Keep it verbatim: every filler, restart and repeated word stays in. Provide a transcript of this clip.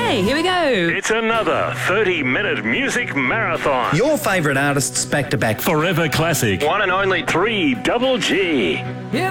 Okay, here we go. It's another thirty-minute music marathon. Your favourite artists back to back. Forever classic. One and only Three Double G.